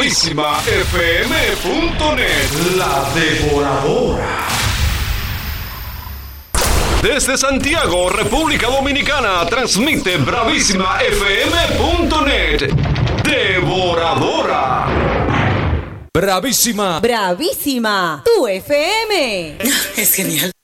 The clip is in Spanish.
BravísimaFM.net, la devoradora. Desde Santiago, República Dominicana, transmite BravísimaFM.net, devoradora. Bravísima. Bravísima, tu FM. Es genial.